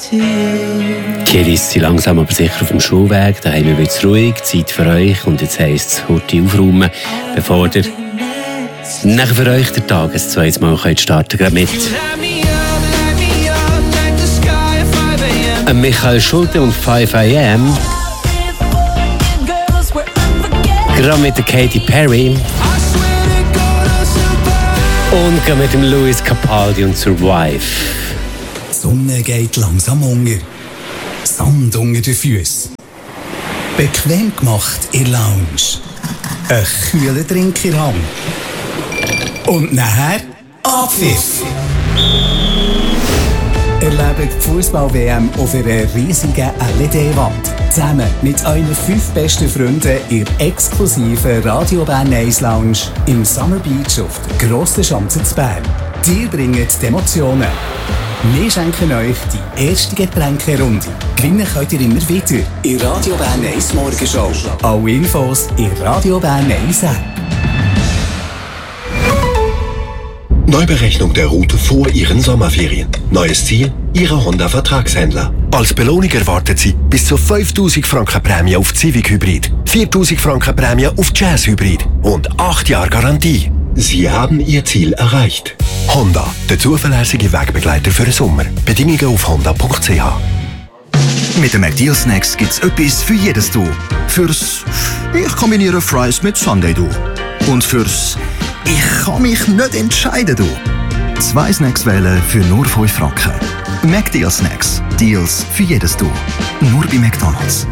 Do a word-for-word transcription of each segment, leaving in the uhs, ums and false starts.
Kiris sind langsam aber sicher auf dem Schulweg, da haben wir jetzt ruhig, Zeit für euch und jetzt heisst es, heute aufräumen, bevor ihr nachher für euch den Tag ein zweites Mal könnt starten könnt. Mit Michael Schulte und five a m gerade mit der Katy Perry und gerade mit dem Lewis Capaldi und Survive. Die Sonne geht langsam unter. Sand unter den Füßen. Bequem gemacht in der Lounge. Ein kühler Drink in der Hand. Und nachher Abpfiff. Erlebt die Fußball-W M auf einer riesigen L E D-Wand. Zusammen mit euren fünf besten Freunden in der exklusiven Radio Bern Eis Lounge im Summer Beach auf der Grossen Schanze zu Bern. Ihr bringt die Emotionen. Wir schenken euch die erste Getränkerunde. Gewinnen könnt ihr immer wieder in Radio Bern Eis Morgenshow. Alle Infos in Radio Bern Eis App. Neuberechnung der Route vor Ihren Sommerferien. Neues Ziel, Ihre Honda-Vertragshändler. Als Belohnung erwartet Sie bis zu fünftausend Franken Prämie auf Civic Hybrid, viertausend Franken Prämie auf Jazz Hybrid und acht Jahre Garantie. Sie haben Ihr Ziel erreicht. Honda, der zuverlässige Wegbegleiter für den Sommer. Bedingungen auf honda punkt c h. Mit den McDeal Snacks gibt's etwas für jedes Du. Fürs Ich kombiniere Fries mit Sundae Du. Und fürs Ich kann mich nicht entscheiden Du. Zwei Snacks wählen für nur fünf Franken. McDeal Snacks. Deals für jedes Du. Nur bei McDonald's.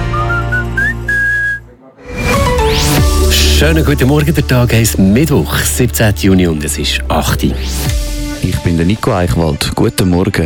Schönen guten Morgen, der Tag heisst Mittwoch, siebzehnten Juni und es ist acht Uhr. Ich bin der Nico Eichwald. Guten Morgen.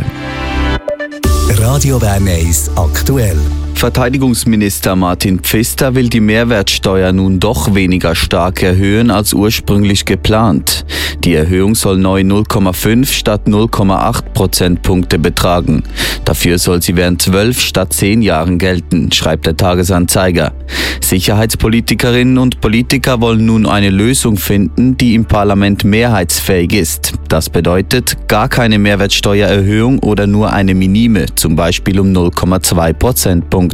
Radio Bern Eis aktuell. Verteidigungsminister Martin Pfister will die Mehrwertsteuer nun doch weniger stark erhöhen als ursprünglich geplant. Die Erhöhung soll neu null Komma fünf statt null Komma acht Prozentpunkte betragen. Dafür soll sie während zwölf statt zehn Jahren gelten, schreibt der Tagesanzeiger. Sicherheitspolitikerinnen und Politiker wollen nun eine Lösung finden, die im Parlament mehrheitsfähig ist. Das bedeutet gar keine Mehrwertsteuererhöhung oder nur eine minime, zum Beispiel um null Komma zwei Prozentpunkte.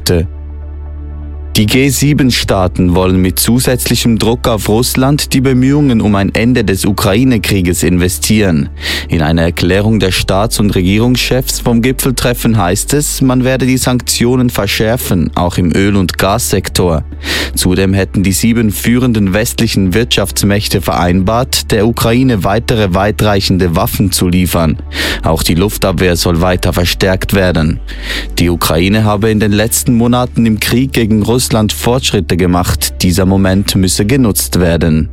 Die G sieben Staaten wollen mit zusätzlichem Druck auf Russland die Bemühungen um ein Ende des Ukraine-Krieges investieren. In einer Erklärung der Staats- und Regierungschefs vom Gipfeltreffen heißt es, man werde die Sanktionen verschärfen, auch im Öl- und Gassektor. Zudem hätten die sieben führenden westlichen Wirtschaftsmächte vereinbart, der Ukraine weitere weitreichende Waffen zu liefern. Auch die Luftabwehr soll weiter verstärkt werden. Die Ukraine habe in den letzten Monaten im Krieg gegen Russland Russland Fortschritte gemacht. Dieser Moment müsse genutzt werden.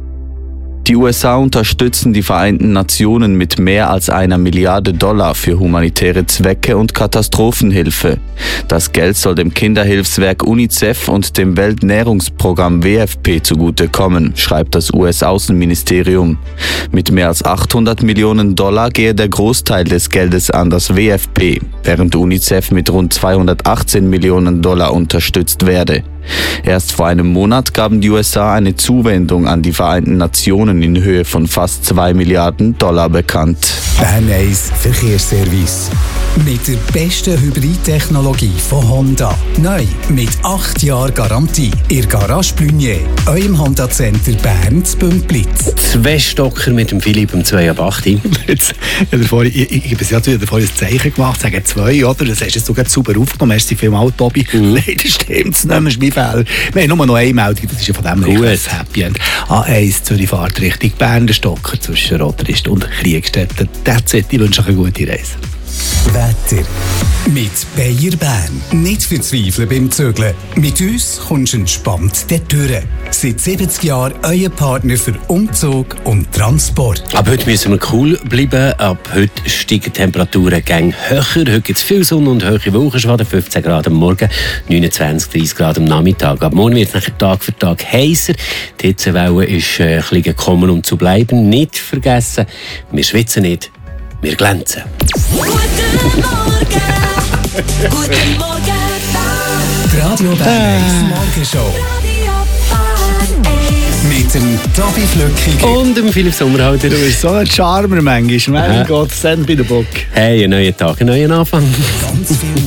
Die U S A unterstützen die Vereinten Nationen mit mehr als einer Milliarde Dollar für humanitäre Zwecke und Katastrophenhilfe. Das Geld soll dem Kinderhilfswerk UNICEF und dem Welternährungsprogramm W F P zugutekommen, schreibt das U S-Außenministerium. Mit mehr als achthundert Millionen Dollar gehe der Großteil des Geldes an das W F P, während UNICEF mit rund zweihundertachtzehn Millionen Dollar unterstützt werde. Erst vor einem Monat gaben die U S A eine Zuwendung an die Vereinten Nationen in Höhe von fast zwei Milliarden Dollar bekannt. Bern Eis Verkehrsservice. Mit der besten Hybridtechnologie von Honda. Neu mit acht Jahren Garantie. Ihr Garage Blunier. Eurem Honda Center Bern zu Bümplitz. Zwei Stocker mit dem Philipp um zwei ab acht. Jetzt, ich habe vorhin, ich, ich, ich, ich vorhin ein Zeichen gemacht, sagen zwei, oder? Das hast du jetzt sogar super aufgenommen. Merci vielmals, Tobi. Mhm. Leider stimmt es nicht mehr, ist mein Fehler. Wir haben nur noch eine Meldung, das ist ja von dem Gut. ein Happy End. A eins Zürich Fahrt Richtung Bern, der Stocker zwischen Rotrist und Kriegstetten. That's it. Ich wünsche euch eine gute Reise. Wetter. Mit Bayer Bern. Nicht verzweifeln beim Zügeln. Mit uns kommst du entspannt durch. Seit siebzig Jahren euer Partner für Umzug und Transport. Ab heute müssen wir cool bleiben. Ab heute steigen die Temperaturen gäng höher. Heute gibt es viel Sonne und hohe Wolkenschwaden. fünfzehn Grad am Morgen, neunundzwanzig, dreißig Grad am Nachmittag. Ab morgen wird es nachher Tag für Tag heißer. Die Hitzewelle ist äh, ein bisschen gekommen, um zu bleiben. Nicht vergessen, wir schwitzen nicht, wir glänzen. Guten Morgen, guten Morgen, Die Radio Bern Eis Morgenshow. Radio Bern Eis. Mit dem Tobi Flückiger. Und dem Philipp Sommerhalter. Du bist so ein Charmer manchmal. Mein Aha. Gott, send bei der Bock. Hey, ein neuer Tag, ein neuer Anfang. Ganz viel